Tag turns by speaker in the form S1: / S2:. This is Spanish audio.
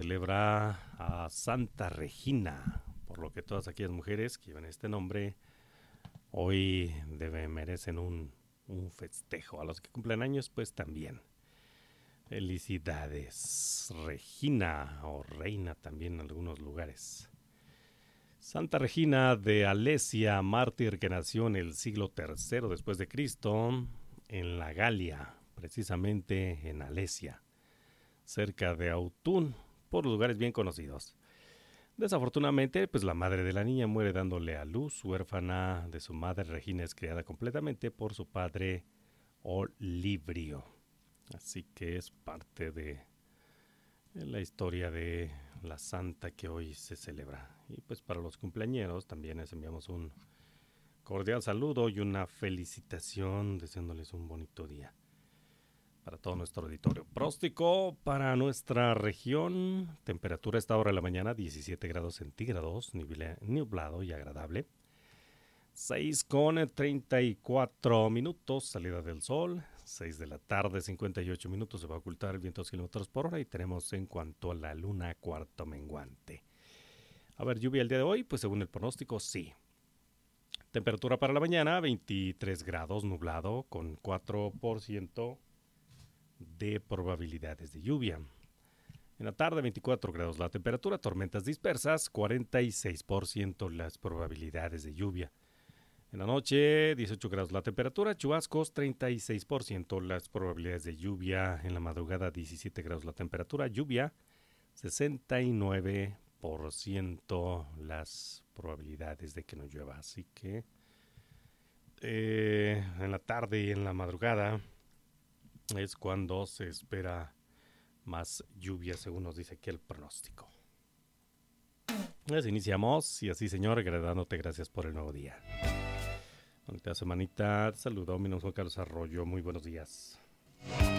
S1: celebra a Santa Regina, por lo que todas aquellas mujeres que llevan este nombre hoy merecen un festejo. A los que cumplen años, pues también. Felicidades, Regina o Reina también en algunos lugares. Santa Regina de Alesia, mártir que nació en el siglo III después de Cristo, en la Galia, precisamente en Alesia, cerca de Autun, por lugares bien conocidos. Desafortunadamente, pues la madre de la niña muere dándole a luz, huérfana de su madre. Regina es criada completamente por su padre Olibrio. Así que es parte de la historia de la santa que hoy se celebra. Y pues para los cumpleañeros también les enviamos un cordial saludo y una felicitación, deseándoles un bonito día para todo nuestro auditorio. Próstico para nuestra región. Temperatura a esta hora de la mañana, 17 grados centígrados, nublado y agradable. 6:34 salida del sol. 6 de la tarde, 58 minutos, se va a ocultar el viento a 2 kilómetros por hora y tenemos en cuanto a la luna cuarto menguante. A ver, lluvia el día de hoy, pues según el pronóstico, sí. Temperatura para la mañana, 23 grados, nublado, con 4% de probabilidades de lluvia. En la tarde, 24 grados la temperatura, tormentas dispersas, 46% las probabilidades de lluvia. En la noche, 18 grados la temperatura, chubascos, 36% las probabilidades de lluvia. En la madrugada, 17 grados la temperatura, lluvia, 69% las probabilidades de que no llueva. Así que en la tarde y en la madrugada es cuando se espera más lluvia, según nos dice aquí el pronóstico. Pues iniciamos, y así, señor, agradándote, gracias por el nuevo día. Bonita semanita, te saludo, mi nombre es Juan Carlos Arroyo, muy buenos días.